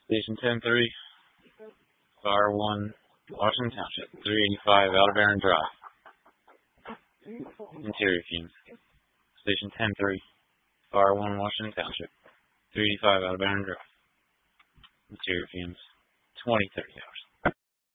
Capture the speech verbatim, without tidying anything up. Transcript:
Station ten three, Fire one, Washington Township, three eighty-five Aldebaran Drive. Interior fumes. Station ten three, Fire one, Washington Township, three eighty-five Aldebaran Drive. Interior fumes, twenty, thirty hours.